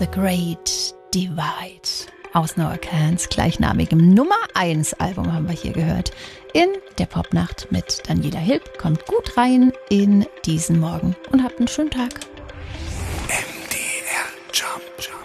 The Great Divide aus Noah Kahns gleichnamigem Nummer 1 Album haben wir hier gehört. In der Popnacht mit Daniela Hilb. Kommt gut rein in diesen Morgen und habt einen schönen Tag. MDR Jump.